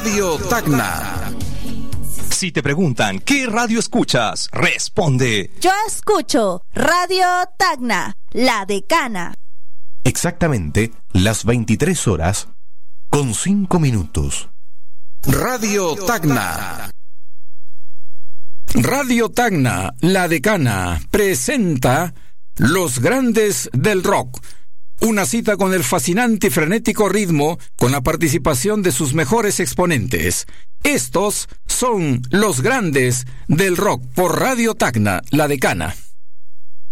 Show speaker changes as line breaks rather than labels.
Radio Tacna.
Si te preguntan ¿qué radio escuchas? Responde:
yo escucho Radio Tacna, la decana.
Exactamente las 23 horas con 5 minutos.
Radio Tacna. Radio Tacna, la decana, presenta Los Grandes del Rock. Una cita con el fascinante y frenético ritmo, con la participación de sus mejores exponentes. Estos son Los Grandes del Rock por Radio Tacna, la decana.